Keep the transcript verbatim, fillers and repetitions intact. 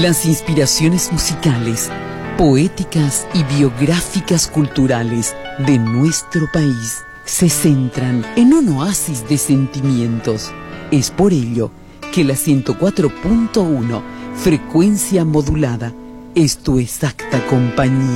Las inspiraciones musicales, poéticas y biográficas culturales de nuestro país se centran en un oasis de sentimientos. Es por ello que la ciento cuatro punto uno, frecuencia modulada, es tu exacta compañía.